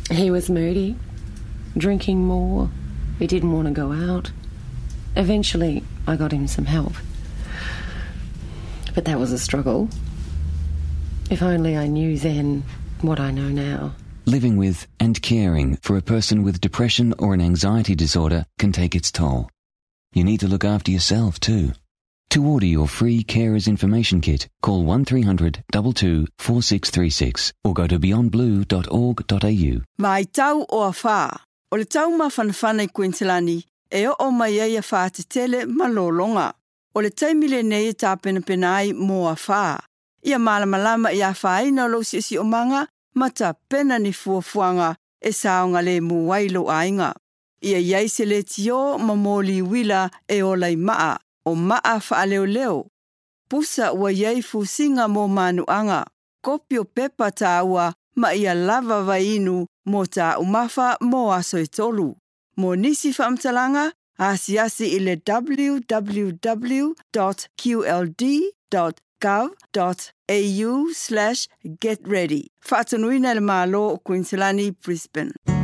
He was moody, drinking more. He didn't want to go out. Eventually, I got him some help. But that was a struggle. If only I knew then what I know now. Living with and caring for a person with depression or an anxiety disorder can take its toll. You need to look after yourself too. To order your free Carers Information Kit, call 1300 22 4636 or go to beyondblue.org.au. Mai tau o a whā. O le tau mawhanawhana I Queenslandi, e o mai ai a whā te tele malolonga. O le taimile nei tā pena ai mō a whā. Ia malamalama I a whāina lo si o manga, mata pena ni fuafuanga e saonga le muwailo ainga. Ia iai se le tio mamoli wila e o lai maa. O maa whaaleo leo. Pusa ua iei fusinga mō manuanga. Kopi o pepa tā ua ma ia lava vainu mō tā umafa mō aso e tolu. Mō nisi whaamtalanga, asiasi I le www.qld.gov.au/getready. Whaatanuina le malo o Queenslandi, Brisbane.